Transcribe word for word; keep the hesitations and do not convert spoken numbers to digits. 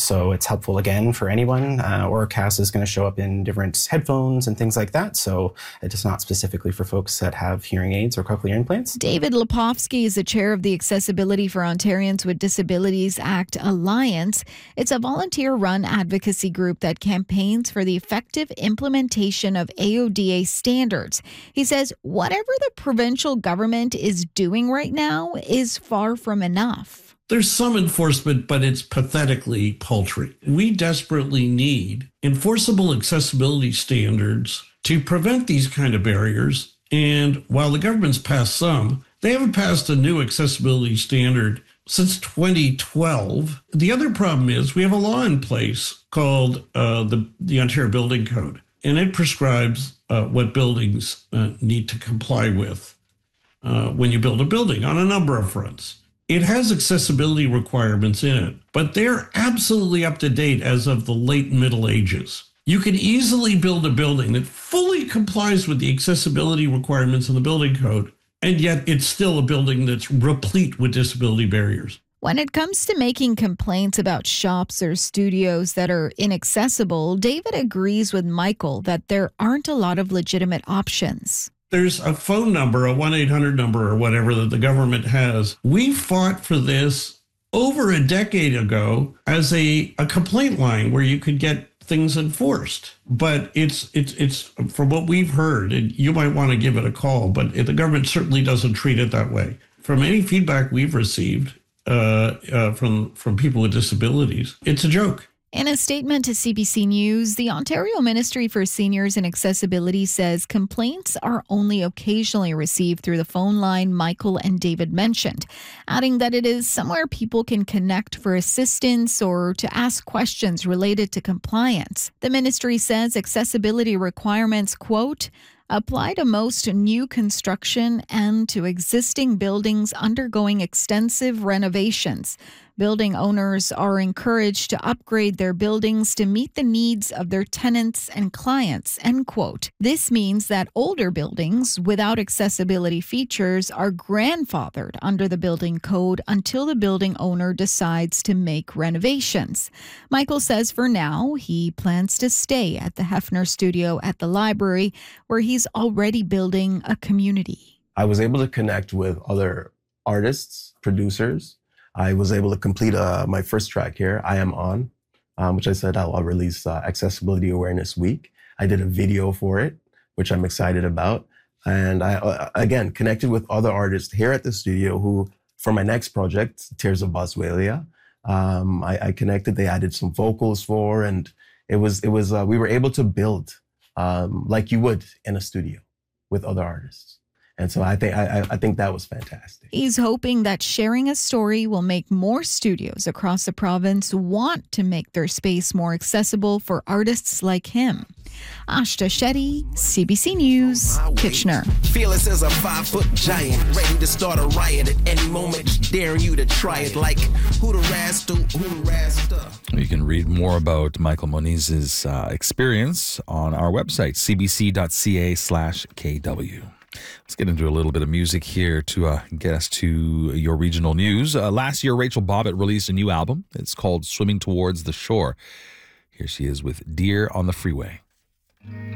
So it's helpful again for anyone. Uh, Auracast is going to show up in different headphones and things like that. So it is not specifically for folks that have hearing aids or cochlear implants. David Lepofsky is the chair of the Accessibility for Ontarians with Disabilities Act Alliance. It's a volunteer-run advocacy group that campaigns for the effective implementation of A O D A standards. He says whatever the provincial government is doing right now is far from enough. There's some enforcement, but it's pathetically paltry. We desperately need enforceable accessibility standards to prevent these kind of barriers. And while the government's passed some, they haven't passed a new accessibility standard since twenty twelve. The other problem is we have a law in place called uh, the, the Ontario Building Code, and it prescribes uh, what buildings uh, need to comply with uh, when you build a building on a number of fronts. It has accessibility requirements in it, but they're absolutely up to date as of the late Middle Ages. You can easily build a building that fully complies with the accessibility requirements in the building code, and yet it's still a building that's replete with disability barriers. When it comes to making complaints about shops or studios that are inaccessible, David agrees with Michael that there aren't a lot of legitimate options. There's a phone number, a one eight hundred number or whatever that the government has. We fought for this over a decade ago as a, a complaint line where you could get things enforced. But it's, it's, it's from what we've heard, and you might want to give it a call, but the government certainly doesn't treat it that way. From any feedback we've received uh, uh, from, from people with disabilities, it's a joke. In a statement to C B C News, the Ontario Ministry for Seniors and Accessibility says complaints are only occasionally received through the phone line Michael and David mentioned, adding that it is somewhere people can connect for assistance or to ask questions related to compliance. The ministry says accessibility requirements, quote, apply to most new construction and to existing buildings undergoing extensive renovations. Building owners are encouraged to upgrade their buildings to meet the needs of their tenants and clients, end quote. This means that older buildings without accessibility features are grandfathered under the building code until the building owner decides to make renovations. Michael says for now, he plans to stay at the Hefner Studio at the library, where he's already building a community. I was able to connect with other artists, producers. I was able to complete uh, my first track here, I Am On, um, which I said I'll, I'll release uh, Accessibility Awareness Week. I did a video for it, which I'm excited about. And I, uh, again, connected with other artists here at the studio who, for my next project, Tears of Boswellia, um, I, I connected, they added some vocals for, and it was, it was uh, we were able to build um, like you would in a studio with other artists. And so I think I, I think that was fantastic. He's hoping that sharing a story will make more studios across the province want to make their space more accessible for artists like him. Ashta Shetty, C B C News, Kitchener. Fearless as a five-foot giant, ready to start a riot at any moment, daring you to try it like who the rasta, who the rasta. You can read more about Michael Moniz's uh, experience on our website, c b c dot c a slash k w. Let's get into a little bit of music here to uh, get us to your regional news. Uh, last year, Rachel Bobbitt released a new album. It's called Swimming Towards the Shore. Here she is with Deer on the Freeway.